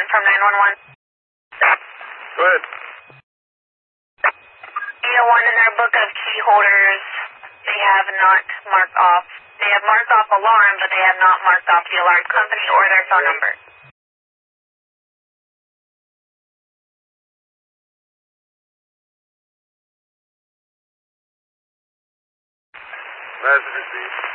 from 911. Go ahead. 801 in their book of key holders, they have not marked off. They have marked off alarm, but they have not marked off the alarm company or their phone number. Message received.